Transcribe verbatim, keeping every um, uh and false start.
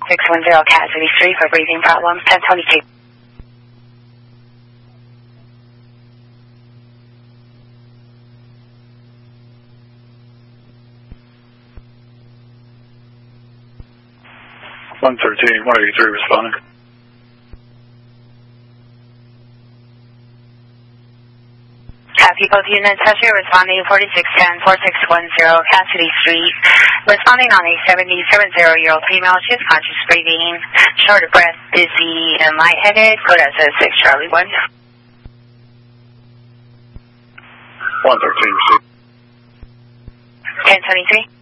six one zero, Cassidy three for breathing problems, ten twenty-two. one thirteen, one eighty-three responding. Copy both units, Usher responding forty-six ten, four six one zero, Cassidy Street. Responding on a seventy-seven-year-old female. She's conscious breathing, short of breath, dizzy, and lightheaded. Code as a six Charlie one. one thirteen, receive. ten twenty-three.